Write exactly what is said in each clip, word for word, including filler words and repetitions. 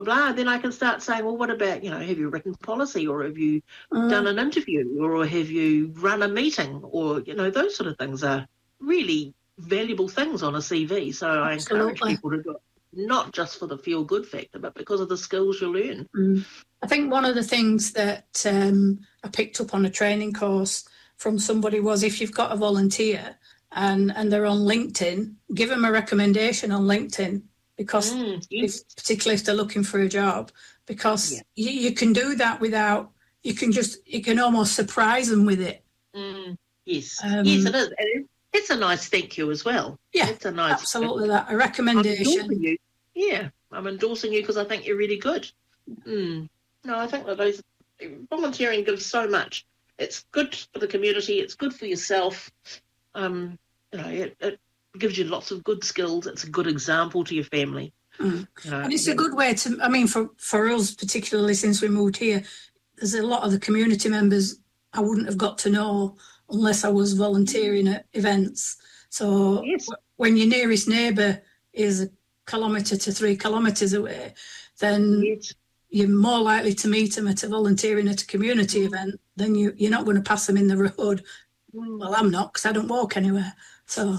blah. Then I can start saying, well, what about, you know, have you written policy, or have you Mm. done an interview, or have you run a meeting, or, you know, those sort of things are really valuable things on a C V. So I encourage Absolutely. people to do it, not just for the feel-good factor, but because of the skills you learn. Mm. I think one of the things that um, I picked up on a training course from somebody was, if you've got a volunteer and, and they're on LinkedIn, give them a recommendation on LinkedIn, because Mm, yes. if, particularly if they're looking for a job, because Yeah. you, you can do that without, you can just, you can almost surprise them with it. Mm, yes. Um, yes, it is. It is. It's a nice thank you as well. Yeah, it's a nice absolutely that. A I'm recommendation. endorsing you. Yeah, I'm endorsing you because I think you're really good. Mm. No, I think that those volunteering gives so much. It's good for the community. It's good for yourself. Um, you know, it, it gives you lots of good skills. It's a good example to your family. Mm. You know, And it's a good way to, I mean, for, for us, particularly since we moved here, there's a lot of the community members I wouldn't have got to know unless I was volunteering at events. So yes. w- when your nearest neighbour is a kilometre to three kilometres away, then yes. you're more likely to meet them at a volunteering at a community event than you, you're not going to pass them in the road. Mm. Well, I'm not, because I don't walk anywhere. So...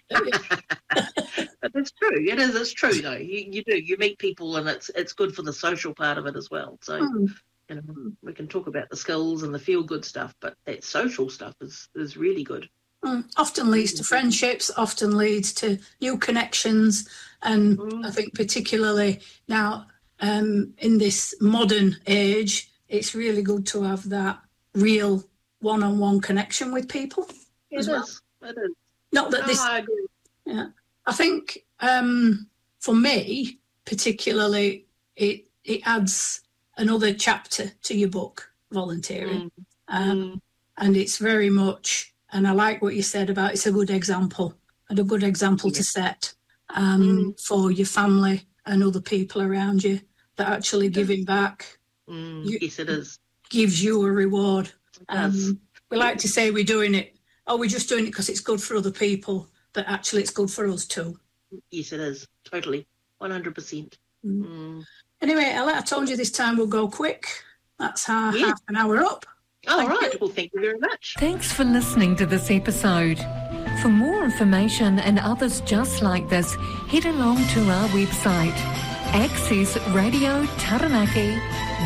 But it's true. It is. It's true, though. You, you do. You meet people, and it's it's good for the social part of it as well. So, Mm. you know, we can talk about the skills and the feel good stuff, but that social stuff is is really good. Mm. Often leads to friendships. Often leads to new connections, and Mm. I think particularly now um, in this modern age, it's really good to have that real one-on-one connection with people It as well. is. It is. Not that No, this. I agree. Yeah, I think um, for me particularly, it it adds another chapter to your book, volunteering, Mm. um, Mm. and it's very much. And I like what you said about it's a good example and a good example Yeah. to set um, Mm. for your family and other people around you, that actually It giving is. back Mm. You- Yes, it is. gives you a reward. It does. Um, we like to say we're doing it, oh, we're just doing it because it's good for other people, but actually it's good for us too. Yes, it is. Totally. one hundred percent. Mm. Mm. Anyway, Ella, I told you this time we'll go quick. That's our Yeah. half an hour up. All Thank right. you. Well, thank you very much. Thanks for listening to this episode. For more information and others just like this, head along to our website, access radio taranaki